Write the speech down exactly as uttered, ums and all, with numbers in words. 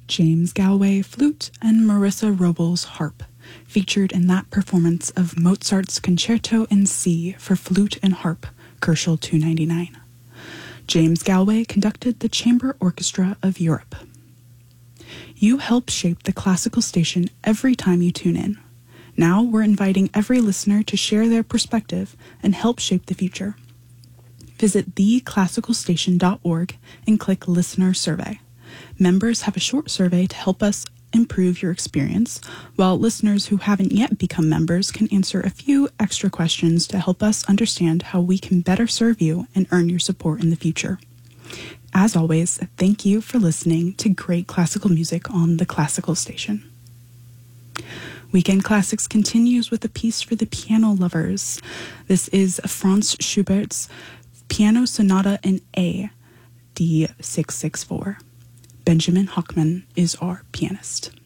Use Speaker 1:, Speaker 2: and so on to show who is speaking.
Speaker 1: James Galway flute and Marissa Robles harp, featured in that performance of Mozart's Concerto in C for flute and harp, Gershel two ninety-nine. James Galway conducted the Chamber Orchestra of Europe. You help shape the classical station every time you tune in. Now we're inviting every listener to share their perspective and help shape the future. Visit the classical station dot org and click Listener Survey. Members have a short survey to help us improve your experience, while listeners who haven't yet become members can answer a few extra questions to help us understand how we can better serve you and earn your support in the future. As always, thank you for listening to great classical music on the Classical Station. Weekend Classics continues with a piece for the piano lovers. This is Franz Schubert's Piano Sonata in A, D six sixty-four. Benjamin Hochman is our pianist.